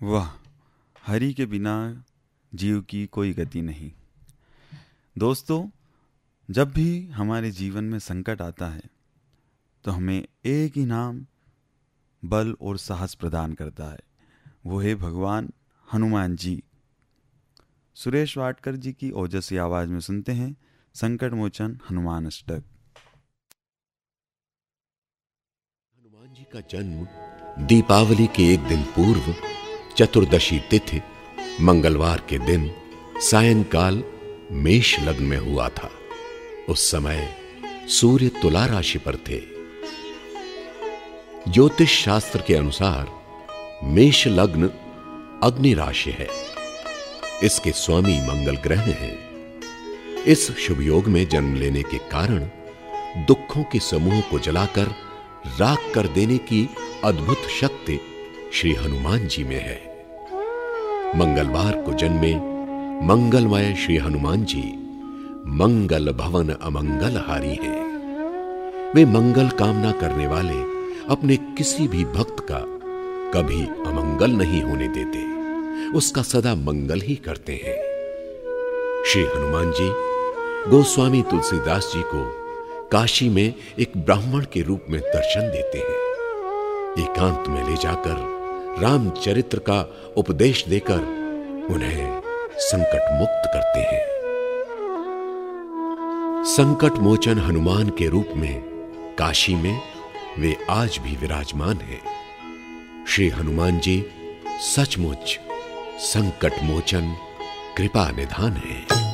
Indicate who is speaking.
Speaker 1: वाह, हरि के बिना जीव की कोई गति नहीं। दोस्तों, जब भी हमारे जीवन में संकट आता है तो हमें एक ही नाम बल और साहस प्रदान करता है, वो है भगवान हनुमान जी। सुरेश वाडकर जी की ओजस्वी आवाज में सुनते हैं संकट मोचन हनुमान अष्टक।
Speaker 2: हनुमान जी का जन्म दीपावली के एक दिन पूर्व चतुर्दशी तिथि मंगलवार के दिन सायंकाल मेष लग्न में हुआ था। उस समय सूर्य तुला राशि पर थे। ज्योतिष शास्त्र के अनुसार मेष लग्न अग्नि राशि है। इसके स्वामी मंगल ग्रह हैं। इस शुभ योग में जन्म लेने के कारण दुखों के समूह को जलाकर राख कर देने की अद्भुत शक्ति श्री हनुमान जी में है। मंगलवार को जन्मे मंगलमय श्री हनुमान जी मंगल भवन अमंगलहारी हैं। वे मंगल कामना करने वाले अपने किसी भी भक्त का कभी अमंगल नहीं होने देते, उसका सदा मंगल ही करते हैं। श्री हनुमान जी गोस्वामी तुलसीदास जी को काशी में एक ब्राह्मण के रूप में दर्शन देते हैं। एकांत में ले जाकर रामचरित्र का उपदेश देकर उन्हें संकट मुक्त करते हैं। संकट मोचन हनुमान के रूप में काशी में वे आज भी विराजमान हैं। श्री हनुमान जी सचमुच संकट मोचन कृपा निधान है।